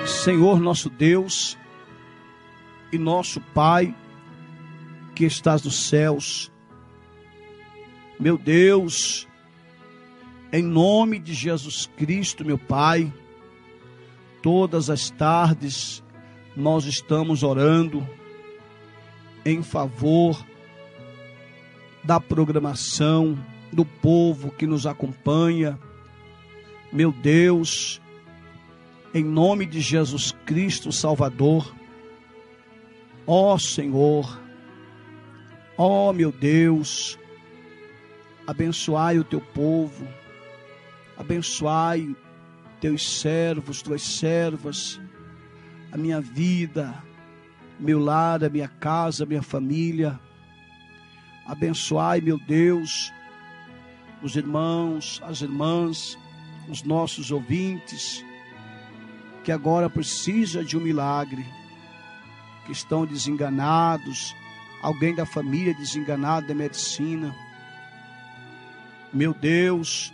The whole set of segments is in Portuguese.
Senhor nosso Deus e nosso Pai que estás nos céus, meu Deus, em nome de Jesus Cristo, meu Pai, todas as tardes nós estamos orando em favor da programação do povo que nos acompanha, meu Deus, em nome de Jesus Cristo Salvador. Ó Senhor, ó meu Deus, abençoai o teu povo, abençoai teus servos, tuas servas, a minha vida, meu lar, a minha casa, a minha família. Abençoai, meu Deus, os irmãos, as irmãs, os nossos ouvintes, que agora precisa de um milagre, que estão desenganados, alguém da família desenganado da medicina. Meu Deus,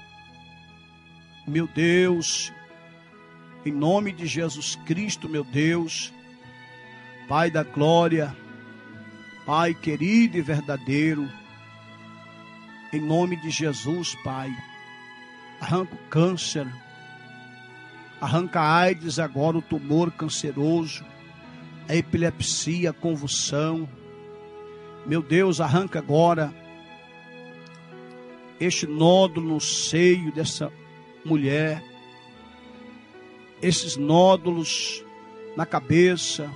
em nome de Jesus Cristo, meu Deus, Pai da glória, Pai querido e verdadeiro, em nome de Jesus, Pai, arranca o câncer, arranca a AIDS agora, o tumor canceroso, a epilepsia, a convulsão. Meu Deus, arranca agora este nódulo no seio dessa mulher, esses nódulos na cabeça,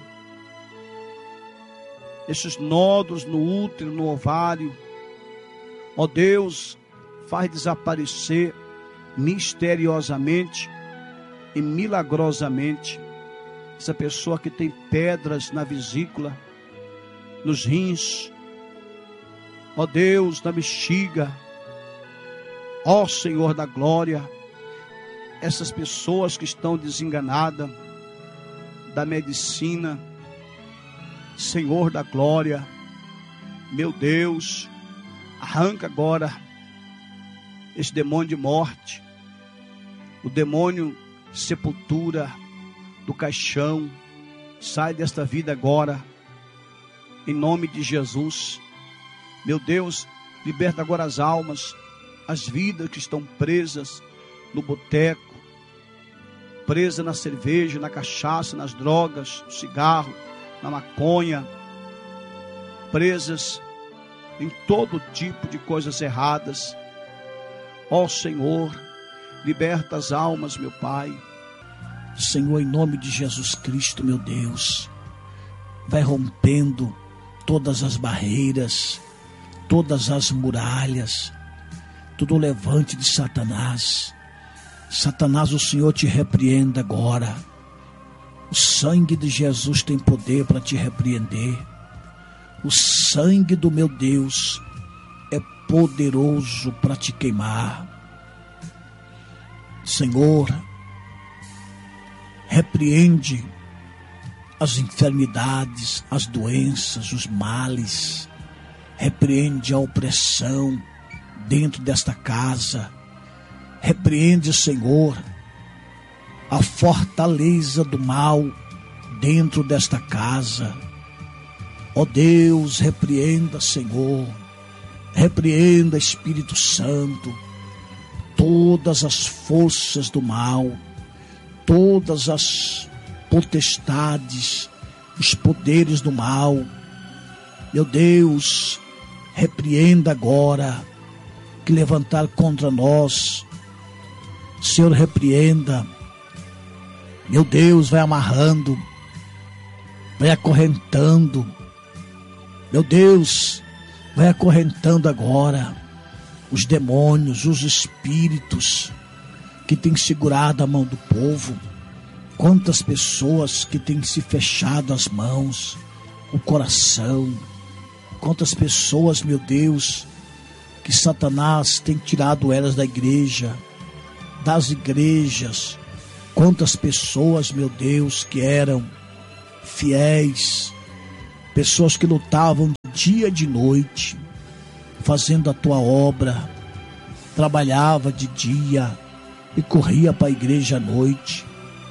esses nódulos no útero, no ovário. Ó Deus, faz desaparecer misteriosamente e milagrosamente essa pessoa que tem pedras na vesícula, nos rins, ó Deus, na bexiga. Ó Senhor da glória, essas pessoas que estão desenganadas da medicina, Senhor da glória, meu Deus, arranca agora esse demônio de morte, o demônio de sepultura, do caixão. Sai desta vida agora, em nome de Jesus. Meu Deus, liberta agora as almas, as vidas que estão presas no boteco, presas na cerveja, na cachaça, nas drogas, no cigarro, na maconha, presas em todo tipo de coisas erradas. Ó Senhor, liberta as almas, meu Pai. Senhor, em nome de Jesus Cristo, meu Deus, vai rompendo todas as barreiras, todas as muralhas, todo o levante de Satanás. Satanás, o Senhor te repreenda agora. O sangue de Jesus tem poder para te repreender. O sangue do meu Deus é poderoso para te queimar. Senhor, repreende as enfermidades, as doenças, os males. Repreende a opressão dentro desta casa. Repreende, Senhor, a fortaleza do mal dentro desta casa. Ó Deus, repreenda, Senhor, repreenda, Espírito Santo, todas as forças do mal, todas as potestades, os poderes do mal. Meu Deus, repreenda agora que levantar contra nós. Senhor, repreenda. Meu Deus, vai amarrando, vai acorrentando. Meu Deus, vai acorrentando agora os demônios, os espíritos que têm segurado a mão do povo. Quantas pessoas que têm se fechado as mãos, o coração. Quantas pessoas, meu Deus, que Satanás tem tirado elas da igreja, das igrejas. Quantas pessoas, meu Deus, que eram fiéis, pessoas que lutavam dia e de noite, fazendo a tua obra, trabalhava de dia e corria para a igreja à noite.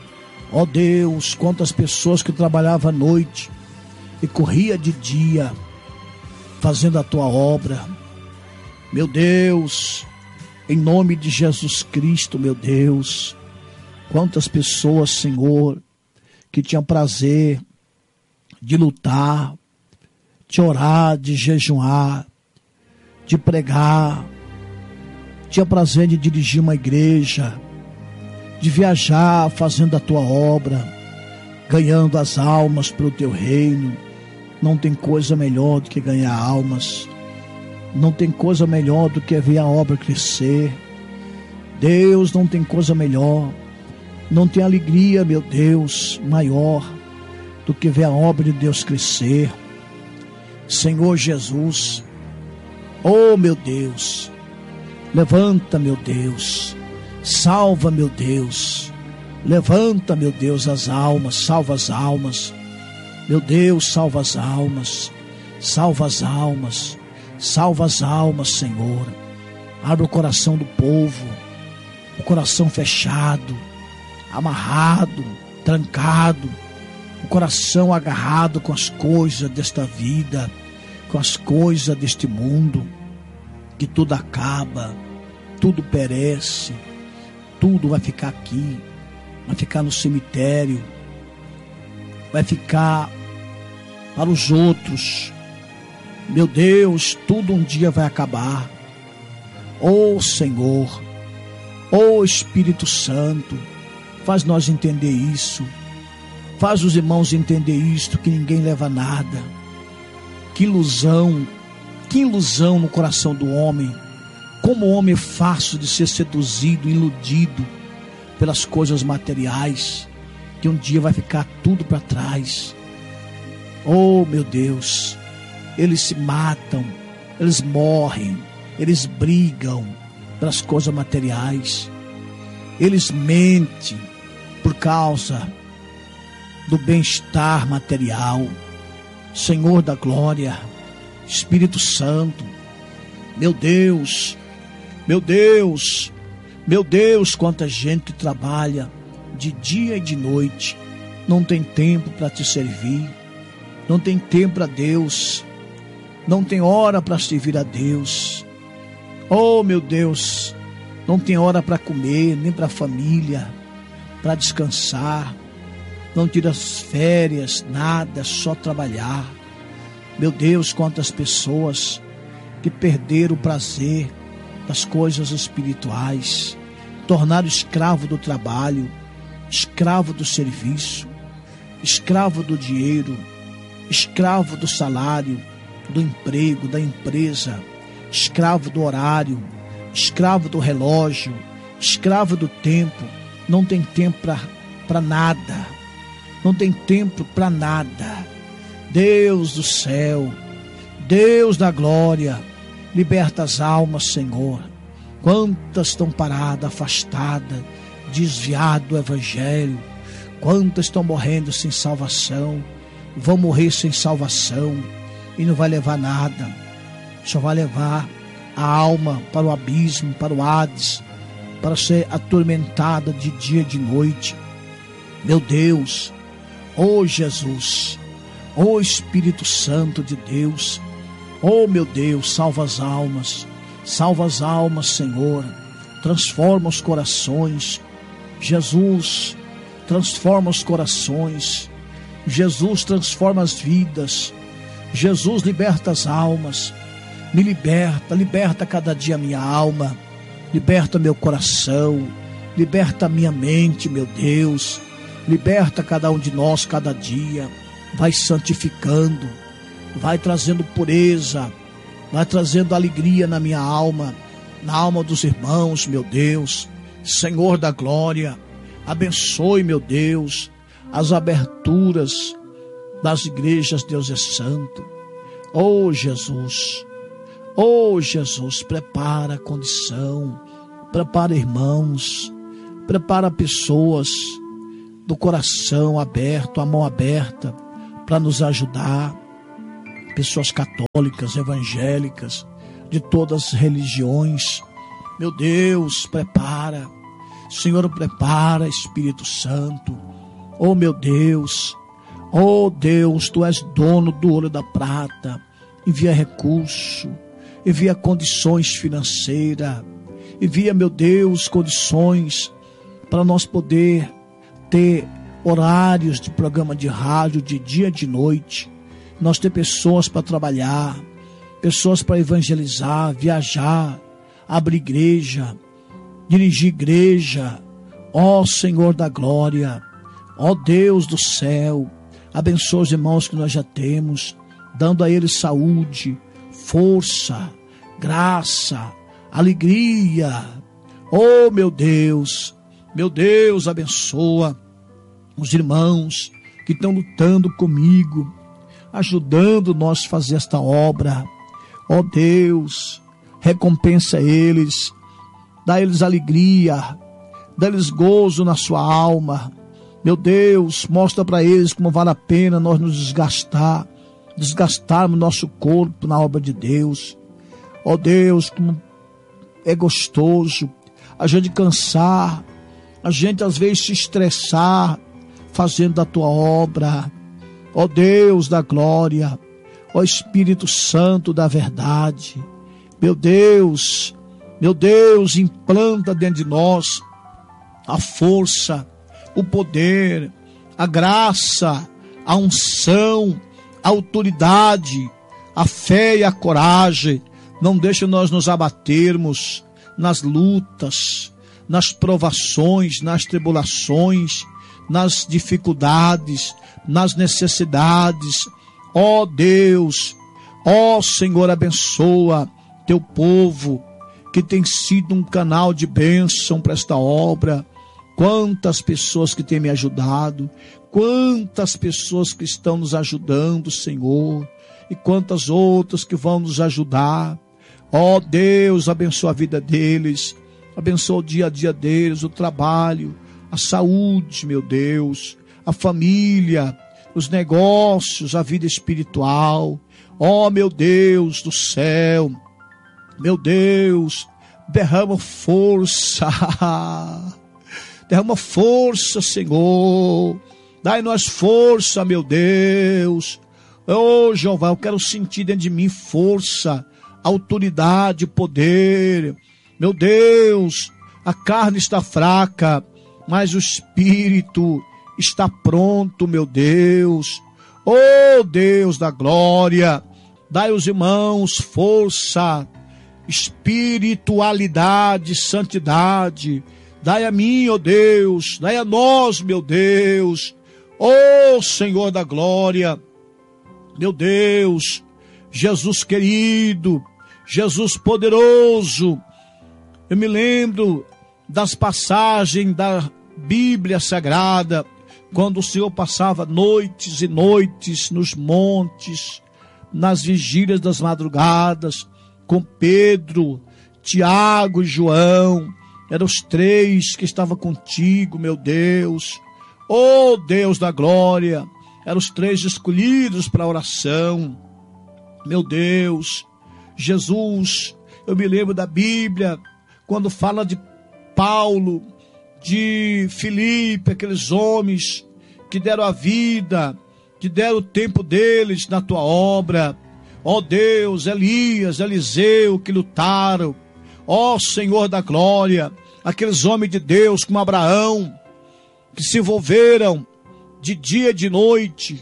Ó Deus, quantas pessoas que trabalhavam à noite e corria de dia fazendo a tua obra. Meu Deus, em nome de Jesus Cristo, meu Deus, quantas pessoas, Senhor, que tinham prazer de lutar, de orar, de jejuar, de pregar, tinha prazer de dirigir uma igreja, de viajar fazendo a tua obra, ganhando as almas para o teu reino. Não tem coisa melhor do que ganhar almas. Não tem coisa melhor do que ver a obra crescer. Deus, não tem coisa melhor. Não tem alegria, meu Deus, maior do que ver a obra de Deus crescer. Senhor Jesus, oh meu Deus, levanta, meu Deus, salva, meu Deus, levanta, meu Deus, as almas, salva as almas, meu Deus, salva as almas, salva as almas, salva as almas, Senhor. Abre o coração do povo, o coração fechado, amarrado, trancado, o coração agarrado com as coisas desta vida, com as coisas deste mundo, que tudo acaba, tudo perece, tudo vai ficar aqui, vai ficar no cemitério, vai ficar para os outros. Meu Deus, tudo um dia vai acabar. Oh Senhor, oh Espírito Santo, faz nós entender isso, faz os irmãos entender isto, que ninguém leva nada. Que ilusão no coração do homem. Como o homem é fácil de ser seduzido, iludido pelas coisas materiais, que um dia vai ficar tudo para trás. Oh meu Deus, eles se matam, eles morrem, eles brigam pelas coisas materiais, eles mentem por causa do bem-estar material. Senhor da glória, Espírito Santo, meu Deus, meu Deus, meu Deus, quanta gente trabalha de dia e de noite, não tem tempo para te servir, não tem tempo para Deus, não tem hora para servir a Deus. Oh meu Deus, não tem hora para comer, nem para a família, para descansar, não tira as férias, nada, só trabalhar. Meu Deus, quantas pessoas que perderam o prazer das coisas espirituais, tornaram escravo do trabalho, escravo do serviço, escravo do dinheiro, escravo do salário, do emprego, da empresa, escravo do horário, escravo do relógio, escravo do tempo. Não tem tempo para nada, não tem tempo para nada. Deus do céu, Deus da glória, liberta as almas, Senhor. Quantas estão paradas, afastadas, desviadas do Evangelho, quantas estão morrendo sem salvação, vão morrer sem salvação e não vai levar nada, só vai levar a alma para o abismo, para o Hades, para ser atormentada de dia e de noite. Meu Deus, oh Jesus, oh Espírito Santo de Deus, oh meu Deus, salva as almas, Senhor, transforma os corações. Jesus, transforma os corações. Jesus, transforma as vidas. Jesus, liberta as almas. Me liberta cada dia a minha alma, liberta meu coração, liberta a minha mente, meu Deus, liberta cada um de nós cada dia. Vai santificando, vai trazendo pureza, vai trazendo alegria na minha alma, na alma dos irmãos, meu Deus. Senhor da glória, abençoe, meu Deus, as aberturas das igrejas. Deus é santo. Oh Jesus, prepara a condição, prepara irmãos, prepara pessoas do coração aberto, a mão aberta, para nos ajudar, pessoas católicas, evangélicas, de todas as religiões. Meu Deus, prepara, Senhor, prepara, Espírito Santo, Oh meu Deus, oh Deus, Tu és dono do ouro e da prata. Envia recurso, envia condições financeiras, envia, meu Deus, condições para nós poder ter horários de programa de rádio de dia e de noite. Nós ter pessoas para trabalhar, pessoas para evangelizar, viajar, abrir igreja, dirigir igreja. Ó Senhor da glória, ó Deus do céu, abençoa os irmãos que nós já temos, dando a eles saúde, força, graça, alegria. Oh meu Deus, abençoa os irmãos que estão lutando comigo, ajudando nós a fazer esta obra. Ó Deus, recompensa eles, dá eles alegria, dá-lhes gozo na sua alma. Meu Deus, mostra para eles como vale a pena nós nos desgastarmos nosso corpo na obra de Deus. Ó Deus, como é gostoso a gente cansar, a gente às vezes se estressar fazendo da Tua obra. Ó Deus da glória, ó Espírito Santo da verdade, meu Deus, implanta dentro de nós a força, o poder, a graça, a unção, a autoridade, a fé e a coragem. Não deixa nós nos abatermos nas lutas, nas provações, nas tribulações, nas dificuldades, nas necessidades. Ó Deus, ó Senhor, abençoa Teu povo, que tem sido um canal de bênção para esta obra. Quantas pessoas que têm me ajudado, quantas pessoas que estão nos ajudando, Senhor, e quantas outras que vão nos ajudar. Ó Deus, abençoa a vida deles, abençoa o dia a dia deles, o trabalho, a saúde, meu Deus, a família, os negócios, a vida espiritual. Ó meu Deus do céu, meu Deus, derrama força, derrama força, Senhor, dai-nos força, meu Deus. Oh Jeová, eu quero sentir dentro de mim força, autoridade, poder. Meu Deus, a carne está fraca, mas o espírito está pronto, meu Deus. Oh Deus da glória, dai aos irmãos força, espiritualidade, santidade. Dai a mim, ó Deus, dai a nós, meu Deus. Oh Senhor da glória, meu Deus, Jesus querido, Jesus poderoso. Eu me lembro das passagens da Bíblia Sagrada, quando o Senhor passava noites e noites nos montes, nas vigílias das madrugadas, com Pedro, Tiago e João. Eram os três que estavam contigo, meu Deus. Oh Deus da glória, eram os três escolhidos para a oração. Meu Deus, Jesus, eu me lembro da Bíblia, quando fala de Paulo, de Filipe, aqueles homens que deram a vida, que deram o tempo deles na tua obra. Ó Deus, Elias, Eliseu, que lutaram. Ó Senhor da glória, aqueles homens de Deus como Abraão, que se envolveram de dia e de noite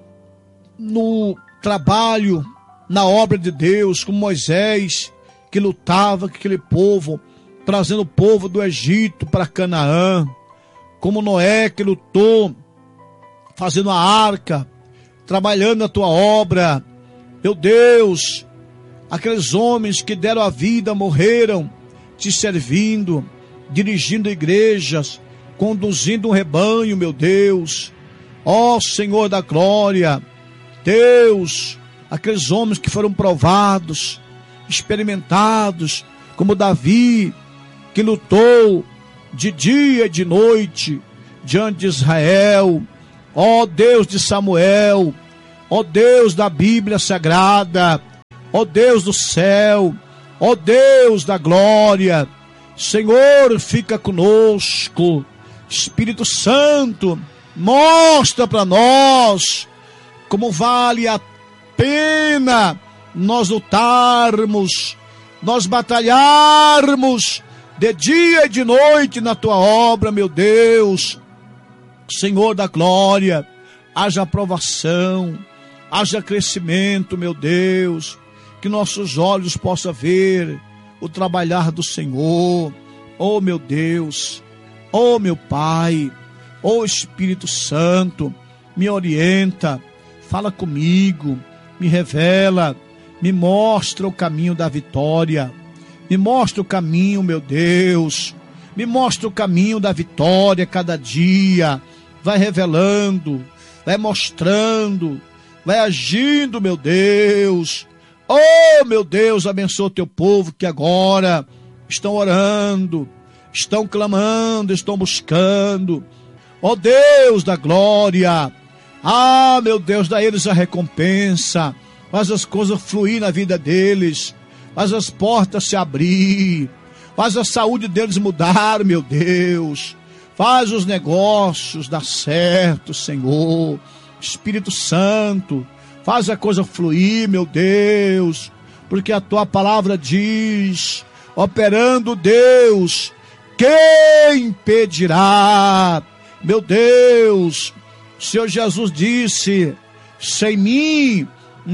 no trabalho, na obra de Deus, como Moisés, que lutava com aquele povo, trazendo o povo do Egito para Canaã, como Noé, que lutou, fazendo a arca, trabalhando na tua obra. Meu Deus, aqueles homens que deram a vida, morreram te servindo, dirigindo igrejas, conduzindo um rebanho, meu Deus. Ó Senhor da glória, Deus, aqueles homens que foram provados, experimentados, como Davi, que lutou de dia e de noite diante de Israel. Ó Deus de Samuel, ó Deus da Bíblia Sagrada, ó Deus do céu, ó Deus da glória. Senhor, fica conosco. Espírito Santo, Mostra para nós como vale a pena nós lutarmos, nós batalharmos de dia e de noite na tua obra, meu Deus. Senhor da glória, haja aprovação, haja crescimento, meu Deus, que nossos olhos possam ver o trabalhar do Senhor. Oh meu Deus, oh meu Pai, oh Espírito Santo, me orienta, fala comigo, me revela, me mostra o caminho da vitória, me mostra o caminho, meu Deus, me mostra o caminho da vitória cada dia. Vai revelando, vai mostrando, vai agindo, meu Deus. Oh, meu Deus, abençoa o teu povo que agora estão orando, estão clamando, estão buscando. Oh, Deus da glória. Ah, meu Deus, dá a eles a recompensa. Faz as coisas fluir na vida deles. Faz as portas se abrir. Faz a saúde deles mudar, meu Deus. Faz os negócios dar certo, Senhor. Espírito Santo, faz a coisa fluir, meu Deus, porque a tua palavra diz, operando Deus, quem impedirá? Meu Deus, o Senhor Jesus disse, sem mim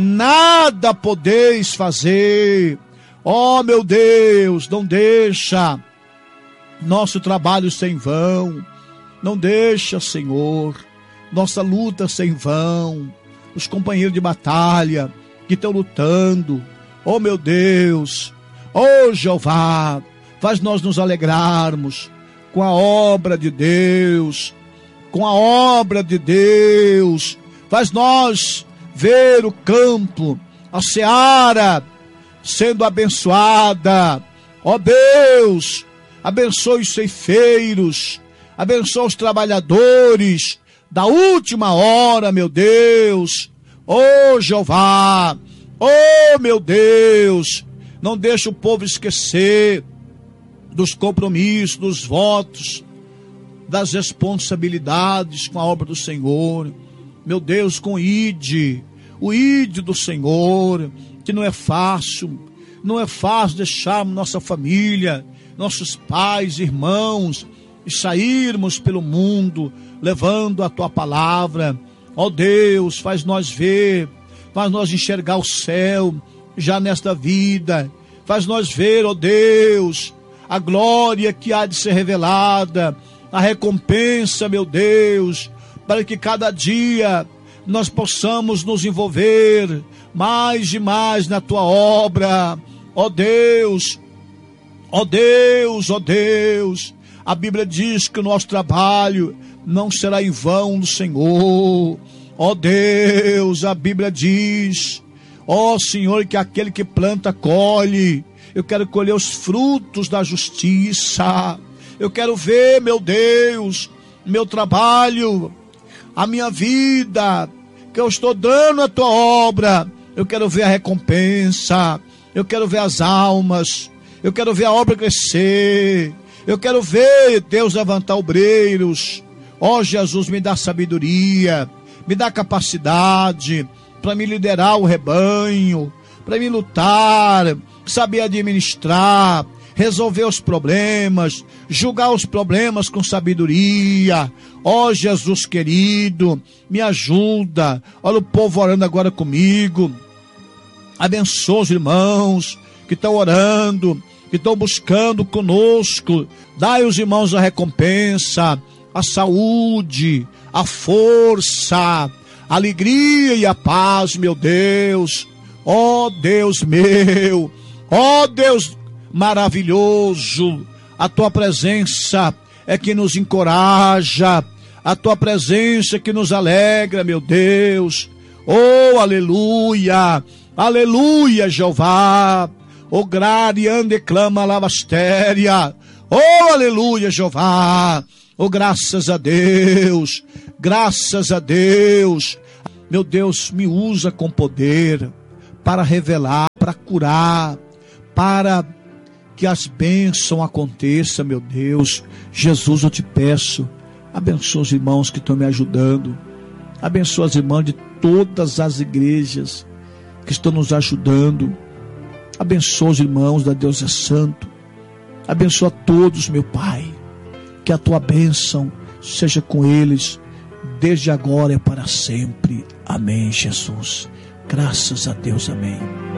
nada podeis fazer. Oh, meu Deus, não deixa nosso trabalho sem vão, não deixa, Senhor, nossa luta sem vão, os companheiros de batalha que estão lutando, oh meu Deus, oh Jeová, faz nós nos alegrarmos com a obra de Deus, com a obra de Deus, faz nós ver o campo, a seara sendo abençoada, ó Deus, abençoe os ceifeiros, abençoe os trabalhadores da última hora, meu Deus. Oh Jeová, oh meu Deus, não deixa o povo esquecer dos compromissos, dos votos, das responsabilidades com a obra do Senhor. Meu Deus, com o ID do Senhor, que não é fácil deixarmos nossa família, nossos pais, irmãos, e sairmos pelo mundo, levando a tua palavra. Ó Deus, faz nós ver, faz nós enxergar o céu, já nesta vida, faz nós ver, ó Deus, a glória que há de ser revelada, a recompensa, meu Deus, para que cada dia nós possamos nos envolver mais e mais na tua obra, ó Deus. Ó Deus, ó Deus, a Bíblia diz que o nosso trabalho não será em vão no Senhor. Ó Deus, a Bíblia diz, ó Senhor, que aquele que planta, colhe. Eu quero colher os frutos da justiça. Eu quero ver, meu Deus, meu trabalho, a minha vida, que eu estou dando a tua obra. Eu quero ver a recompensa. Eu quero ver as almas. Eu quero ver a obra crescer. Eu quero ver Deus levantar obreiros. Ó Jesus, me dá sabedoria, me dá capacidade para me liderar o rebanho, para me lutar, saber administrar, resolver os problemas, julgar os problemas com sabedoria. Ó Jesus querido, me ajuda. Olha o povo orando agora comigo. Abençoa os irmãos que estão orando, que estão buscando conosco. Dai aos irmãos a recompensa, a saúde, a força, a alegria e a paz, meu Deus. Ó Deus meu, ó Deus maravilhoso, a tua presença é que nos encoraja, a tua presença é que nos alegra, meu Deus. Oh, aleluia, aleluia, Jeová. Oh, gradiande clama lavastéria. Oh, aleluia, Jeová. Oh, graças a Deus, graças a Deus. Meu Deus, me usa com poder para revelar, para curar, para que as bênçãos aconteçam, meu Deus. Jesus, eu te peço, Abençoa os irmãos que estão me ajudando. Abençoa as irmãs de todas as igrejas que estão nos ajudando. Abençoa os irmãos da Deus é Santo. Abençoa todos, meu Pai. Que a tua bênção seja com eles, desde agora e para sempre. Amém, Jesus. Graças a Deus, amém.